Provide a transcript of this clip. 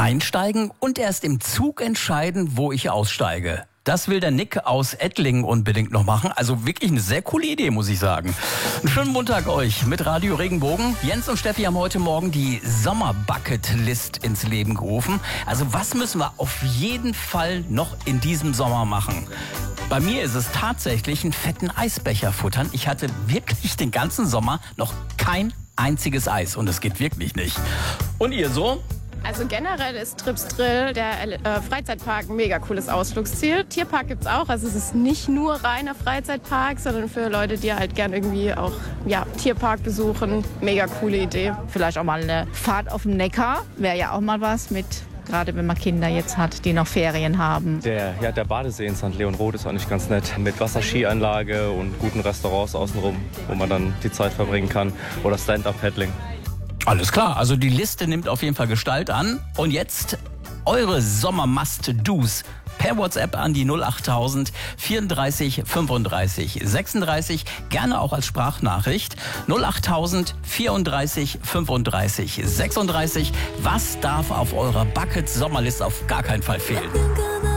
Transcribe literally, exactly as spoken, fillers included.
einsteigen und erst im Zug entscheiden, wo ich aussteige. Das will der Nick aus Ettlingen unbedingt noch machen. Also wirklich eine sehr coole Idee, muss ich sagen. Einen schönen Montag euch mit Radio Regenbogen. Jens und Steffi haben heute Morgen die Sommer-Bucket-List ins Leben gerufen. Also was müssen wir auf jeden Fall noch in diesem Sommer machen? Bei mir ist es tatsächlich einen fetten Eisbecher futtern. Ich hatte wirklich den ganzen Sommer noch kein einziges Eis und es geht wirklich nicht. Und ihr so? Also generell ist Trips Drill, der äh, Freizeitpark, ein mega cooles Ausflugsziel. Tierpark gibt's auch, also es ist nicht nur reiner Freizeitpark, sondern für Leute, die halt gern irgendwie auch ja, Tierpark besuchen. Mega coole Idee. Vielleicht auch mal eine Fahrt auf dem Neckar, wäre ja auch mal was mit, gerade wenn man Kinder jetzt hat, die noch Ferien haben. Der, ja, der Badesee in Sankt Leon-Roth ist eigentlich ganz nett, mit Wasserskianlage und guten Restaurants außenrum, wo man dann die Zeit verbringen kann. Oder Stand-Up-Paddling. Alles klar, also die Liste nimmt auf jeden Fall Gestalt an. Und jetzt eure Sommer-Must-Dos per WhatsApp an die null achttausend vierunddreißig fünfunddreißig sechsunddreißig, gerne auch als Sprachnachricht. null achttausend vierunddreißig fünfunddreißig sechsunddreißig. Was darf auf eurer Bucket-Sommerliste auf gar keinen Fall fehlen?